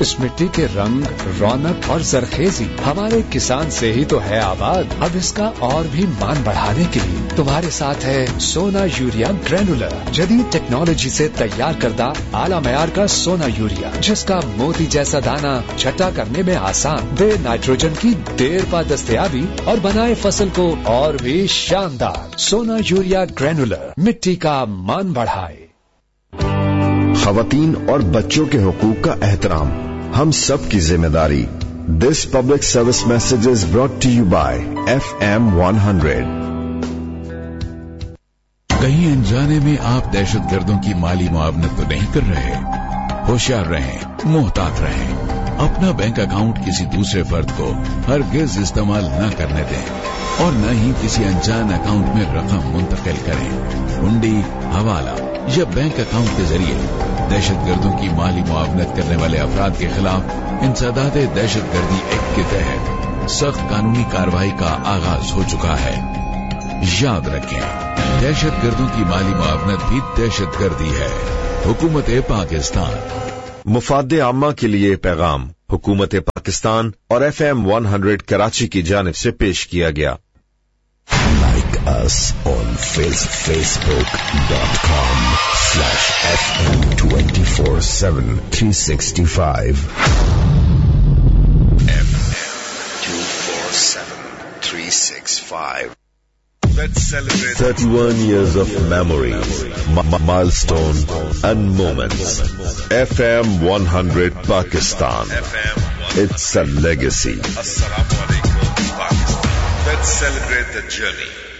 इस मिट्टी के रंग, रौनक और जरखेजी हमारे किसान से ही तो है आबाद। अब इसका और भी मान बढ़ाने के लिए तुम्हारे साथ है सोना यूरिया ग्रैनुलर, जदीद टेक्नोलॉजी से तैयार करदा आला मयार का सोना यूरिया, जिसका मोती जैसा दाना छटा करने में आसान, दे नाइट्रोजन की देर पा दस्तयाबी और बनाए फसल को और भी शानदार। सोना यूरिया ग्रैनुलर, मिट्टी का मान बढ़ाए। खवातीन और बच्चों के हुकूक का एहतराम हम सब की जिम्मेदारी। This public service message is brought to you bye FM 100। कहीं अनजाने में आप दहशतगर्दों की माली मुआवनत तो नहीं कर रहे? होशियार रहें, मोहतात रहें। अपना बैंक अकाउंट किसी दूसरे फर्द को हरगिज इस्तेमाल न करने दें और न ही किसी अनजान अकाउंट में रकम मुंतकिल करें। हुंडी, हवाला या बैंक अकाउंट के जरिए दहशतगर्दों की माली मुआवनत करने वाले अफराद के खिलाफ इंसदाद दहशतगर्दी एक्ट के तहत सख्त कानूनी कार्रवाई का आगाज हो चुका है। याद रखें, दहशतगर्दों की माली मुआवनत भी दहशतगर्दी है। हुकूमत पाकिस्तान। मुफाद आम्मा के लिए पैगाम हुकूमत पाकिस्तान और FM 100 कराची की जानिब से पेश किया गया। Like us on facebook.com/FM 24/7 365. FM 24/7 365. Let's celebrate 31 years of memories, milestone and moments. FM 100 Pakistan. It's a legacy. Assalamu alaikum, Pakistan. Let's celebrate the journey.